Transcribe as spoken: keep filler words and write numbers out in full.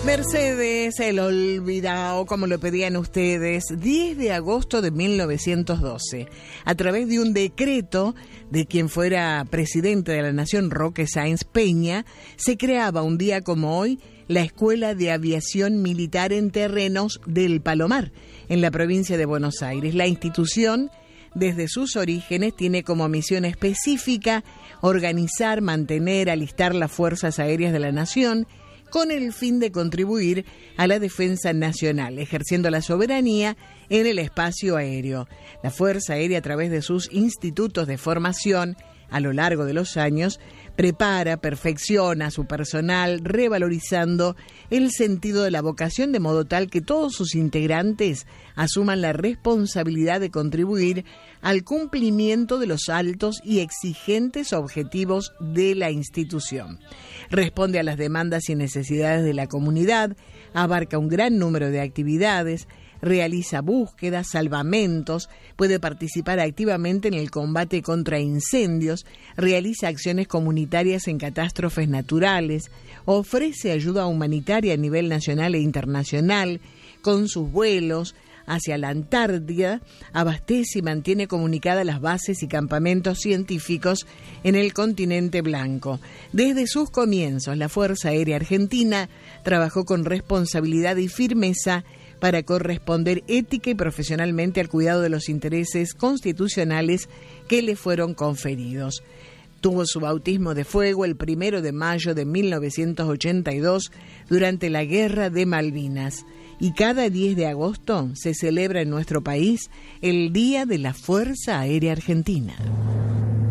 Mercedes, el olvidado, como lo pedían ustedes, diez de agosto de mil novecientos doce. A través de un decreto de quien fuera presidente de la Nación, Roque Sáenz Peña, se creaba un día como hoy la Escuela de Aviación Militar en Terrenos del Palomar, en la provincia de Buenos Aires. La institución, desde sus orígenes, tiene como misión específica organizar, mantener, alistar las fuerzas aéreas de la Nación, con el fin de contribuir a la defensa nacional, ejerciendo la soberanía en el espacio aéreo. La Fuerza Aérea, a través de sus institutos de formación, a lo largo de los años, prepara, perfecciona a su personal, revalorizando el sentido de la vocación, de modo tal que todos sus integrantes asuman la responsabilidad de contribuir al cumplimiento de los altos y exigentes objetivos de la institución. Responde a las demandas y necesidades de la comunidad, abarca un gran número de actividades, realiza búsquedas, salvamentos, puede participar activamente en el combate contra incendios, realiza acciones comunitarias en catástrofes naturales, ofrece ayuda humanitaria a nivel nacional e internacional, con sus vuelos hacia la Antártida, abastece y mantiene comunicadas las bases y campamentos científicos en el continente blanco. Desde sus comienzos, la Fuerza Aérea Argentina trabajó con responsabilidad y firmeza para corresponder ética y profesionalmente al cuidado de los intereses constitucionales que le fueron conferidos. Tuvo su bautismo de fuego el primero de mayo de mil novecientos ochenta y dos durante la Guerra de Malvinas. Y cada diez de agosto se celebra en nuestro país el Día de la Fuerza Aérea Argentina.